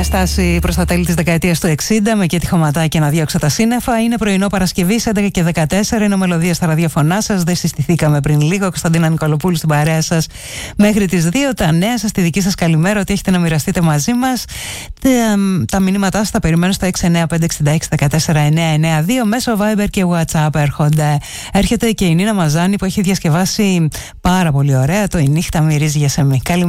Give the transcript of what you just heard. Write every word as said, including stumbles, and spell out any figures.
στάση προς τα τέλη της δεκαετίας του εξήντα με και τη χωματάκια να διώξω τα σύννεφα. Είναι πρωινό Παρασκευής έντεκα και δεκατέσσερα. Είναι ομελωδία στα ραδιοφωνά σας. Δεν συστηθήκαμε πριν λίγο. Κωνσταντίνα Νικολοπούλου στην παρέα σας μέχρι τις δύο. Τα νέα σας, τη δική σας καλημέρα, ότι έχετε να μοιραστείτε μαζί μας. Τα, τα μηνύματά σας τα περιμένω στο έξι εννιά πέντε έξι έξι ένα τέσσερα εννιά εννιά δύο. Μέσω Viber και WhatsApp έρχονται. Έρχεται και η Νίνα Μαζάνη που έχει διασκευάσει πάρα πολύ ωραία το «Η νύχτα μυρίζει για σεμί».